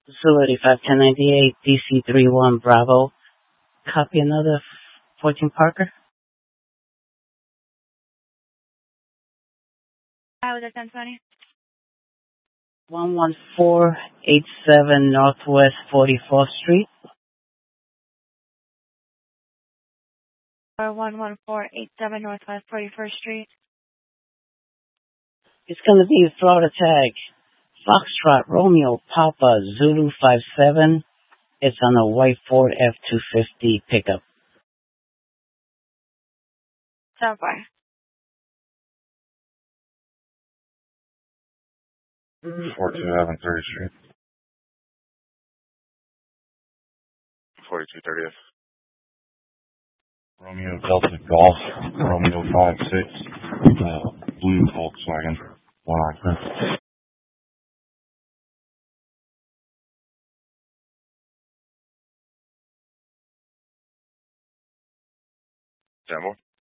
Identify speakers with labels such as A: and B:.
A: Zulu 85 1098 DC 31 Bravo. Copy another 14 Parker.
B: I was at 1020.
A: 11487 Northwest 44th Street.
B: Or 11487 Northwest 41st Street.
A: It's going to be a Florida tag. Foxtrot Romeo Papa Zulu 57. It's on a white Ford F-250 pickup.
B: So far.
C: 4211 30th Street. 4230th. Romeo Delta Golf, Romeo 56, blue Volkswagen, one occupant. Sample.